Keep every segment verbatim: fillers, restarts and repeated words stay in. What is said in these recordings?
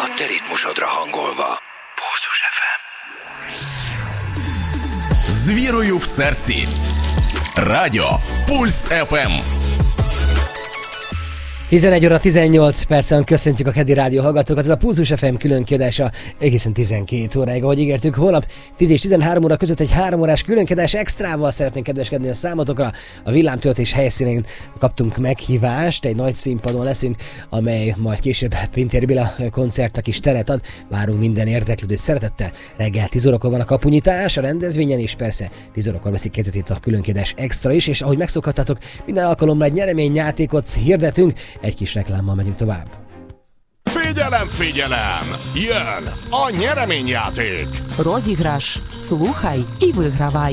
A te ritmusodra hangolva. Pulzus ef em. Звірую в серці. Радіо Пульс еф ем. tizenegy óra tizennyolc percen köszöntjük a keddi rádió hallgatókat. Ez a Pulzus ef em külön kiadása egészen tizenkét óráig. Ahogy ígértük, holnap tíz és tizenhárom óra között egy három órás különkiadás extrával szeretnénk kedveskedni a számotokra. A villámtöltés helyszínén kaptunk meghívást, egy nagy színpadon leszünk, amely majd később Pintér Béla koncertnek is teret ad. Várunk minden érdeklődőt szeretettel. Reggel tíz órakor van a kapunyitás a rendezvényen, és persze tíz órakor veszik kezdetét a különkiadás extra is, és ahogy megszokhattátok, minden alkalommal egy nyereményjátékot hirdetünk. Egy kis reklámmal megyünk tovább. Figyelem, figyelem! Jön a nyereményjáték! Розіграш. Слухай і вигравай.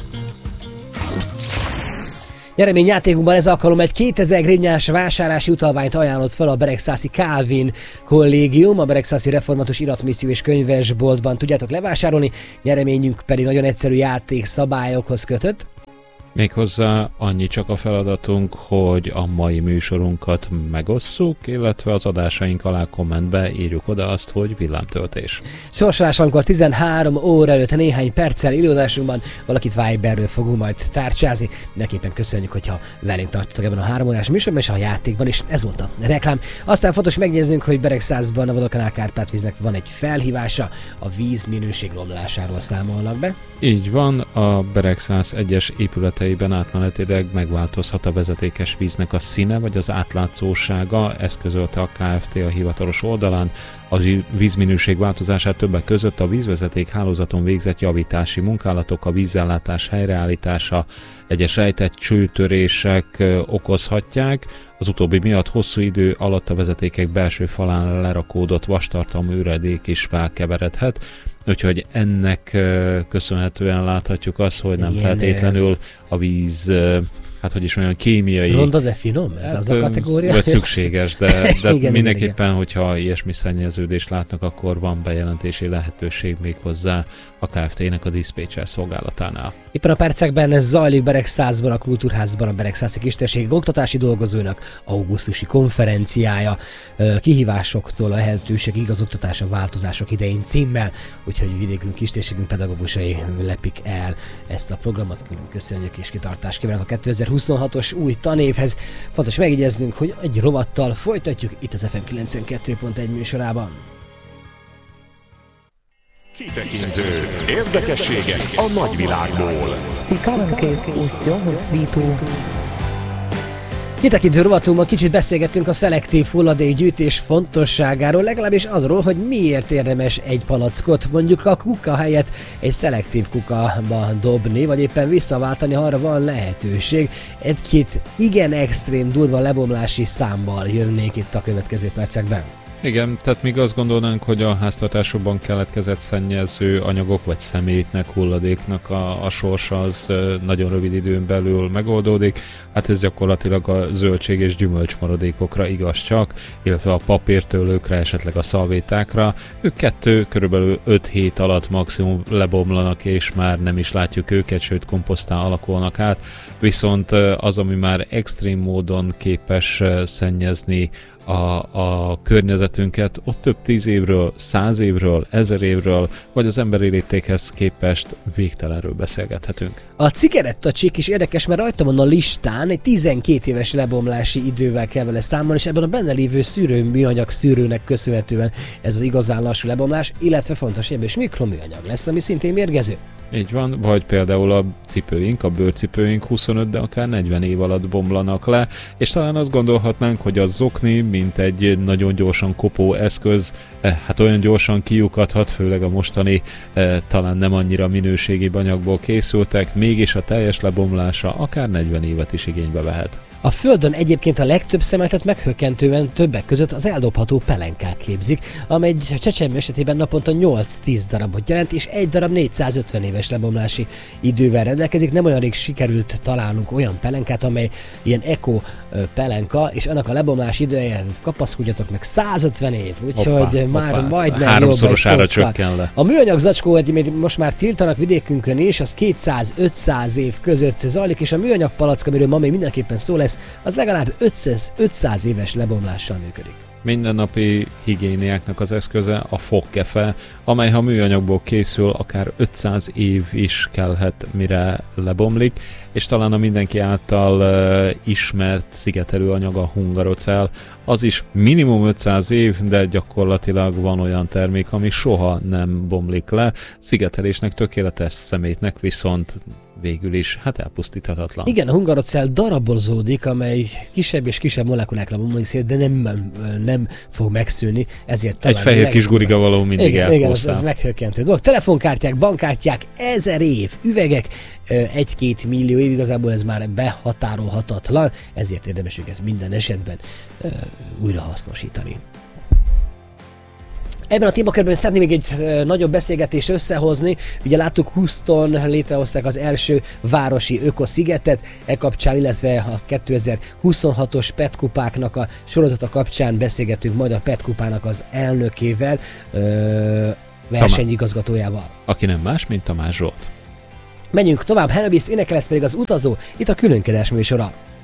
Nyereményjátékunkban ez alkalom egy kétezer grivnyás vásárlási utalványt ajánlott fel a Beregszászi Calvin Kollégium, a Beregszászi Református Iratmisszió és Könyvesboltban tudjátok levásárolni, nyereményünk pedig nagyon egyszerű játékszabályokhoz kötött. Méghozzá annyi csak a feladatunk, hogy a mai műsorunkat megosszuk, illetve az adásaink alá kommentbe írjuk oda azt, hogy villámtöltés. Sorsolás, amikor tizenhárom óra előtt néhány perccel időadásunkban valakit Viberről fogunk majd tárcsázni. Mindenképpen köszönjük, hogyha velünk tartotok ebben a három órás műsorban és a játékban is. Ez volt a reklám. Aztán fontos megjegyeznünk, hogy Beregszászban a Vodafone-Kárpát-víznek van egy felhívása, a víz minőség romlásáról számolnak be. Így van, a Beregszász egyes épületeiben átmenetileg megváltozhat a vezetékes víznek a színe vagy az átlátszósága, ezt közölte a ká ef té a hivatalos oldalán. A vízminőség változását többek között a vízvezeték hálózaton végzett javítási munkálatok, a vízellátás helyreállítása, egyes rejtett csőtörések okozhatják. Az utóbbi miatt hosszú idő alatt a vezetékek belső falán lerakódott vastartalmú üredék is felkeveredhet. Úgyhogy ennek köszönhetően láthatjuk azt, hogy nem ilyen feltétlenül a víz, hát hogy is mondjam, kémiai... Ronda de finom? Ez hát, az a kategória? Vagy szükséges, de, de igen, mindenképpen, igen. hogyha ilyesmi szennyeződést látnak, akkor van bejelentési lehetőség még hozzá a ká ef té-nek a diszpécser szolgálatánál. Éppen a percekben zajlik Beregszászban, a Kultúrházban a Beregszászi Kisterségi Oktatási Dolgozóinak augusztusi konferenciája, kihívásoktól a lehetőség igazoktatása változások idején címmel, úgyhogy vidékünk, Kistérségünk pedagógusai lepik el ezt a programot. Külön köszönjük és kitartást kívánok a kétezer-huszonhatos új tanévhez. Fontos megjegyeznünk, hogy egy rovattal folytatjuk itt az ef em kilencvenkettő pont egy műsorában. Kitekintő. Érdekességek a nagyvilágból. Цікавинки з усього світу. Kitekintő rovatunkban kicsit beszélgettünk a szelektív hulladékgyűjtés fontosságáról, legalábbis azról, hogy miért érdemes egy palackot mondjuk a kuka helyett egy szelektív kukába dobni, vagy éppen visszaváltani, ha arra van lehetőség. Egy-két igen extrém, durva lebomlási számmal jönnék itt a következő percekben. Igen, tehát míg azt gondolnánk, hogy a háztartásokban keletkezett szennyező anyagok vagy szemétnek, hulladéknak a, a sorsa az nagyon rövid időn belül megoldódik, hát ez gyakorlatilag a zöldség és gyümölcsmaradékokra igaz csak, illetve a papírtőlőkre, esetleg a szalvétákra. Ők kettő körülbelül öt hét alatt maximum lebomlanak, és már nem is látjuk őket, sőt komposztá alakulnak át, viszont az, ami már extrém módon képes szennyezni A, a környezetünket, ott több tíz évről, száz évről, ezer évről, vagy az emberi léptékhez képest végtelenről beszélgethetünk. A cigarettacsik is érdekes, mert rajta van a listán egy tizenkét éves lebomlási idővel kell vele számolni, és ebben a benne lévő szűrő műanyag szűrőnek köszönhetően ez az igazán lassú lebomlás, illetve fontos, hogy ebből is mikroműanyag lesz, ami szintén mérgező. Így van, vagy például a cipőink, a bőrcipőink huszonöt, de akár negyven év alatt bomlanak le, és talán azt gondolhatnánk, hogy a zokni, mint egy nagyon gyorsan kopó eszköz, eh, hát olyan gyorsan kiukadhat, főleg a mostani eh, talán nem annyira minőségi anyagból készültek, mégis a teljes lebomlása akár negyven évet is igénybe vehet. A Földön egyébként a legtöbb szemetet meghökkentően többek között az eldobható pelenkák képzik, amely egy csecsemő esetében naponta nyolc-tíz darabot jelent, és egy darab négyszázötven éves lebomlási idővel rendelkezik. Nem olyan rég sikerült találnunk olyan pelenkát, amely ilyen eko pelenka, és annak a lebomlási ideje, kapaszkodjatok meg, százötven év, úgyhogy már hoppá, majdnem háromszorosára csökken le. A műanyag zacskó, egy most már tiltanak vidékünkön is, az kétszáz-ötszáz év között zajlik, és a műanyag palack, amiről ma még mindenképpen szó lesz, az legalább ötszáz éves lebomlással működik. Mindennapi higiéniáknak az eszköze a fogkefe, amely ha műanyagból készül, akár ötszáz év is kellhet, mire lebomlik, és talán a mindenki által uh, ismert szigetelő anyag a hungarocell, az is minimum ötszáz év, de gyakorlatilag van olyan termék, ami soha nem bomlik le, szigetelésnek tökéletes, szemétnek viszont végül is, hát elpusztíthatatlan. Igen, a hungarocell darabolzódik, amely kisebb és kisebb molekulákra bomlik szét, de nem, nem fog megszűnni, ezért talán... Egy fehér leg... kis guriga való mindig igen, igen, ez, elpusztál. ez meghökkentő dolog. Telefonkártyák, bankkártyák, ezer év, üvegek, egy-két millió év, igazából ez már behatárolhatatlan, ezért érdemes őket minden esetben uh, újra hasznosítani. Ebben a témakörben szeretném még egy e, nagyobb beszélgetést összehozni. Ugye láttuk, Houston létrehozták az első városi ökoszigetet e kapcsán, illetve a kétezer-huszonhatos pé e té kupáknak a sorozata kapcsán beszélgetünk majd a pé e té kupának az elnökével, e, versenyigazgatójával. Aki nem más, mint Tamás Zsolt. Menjünk tovább, Hellbeast énekel, ez pedig az Utazó, itt a Különkedés műsora.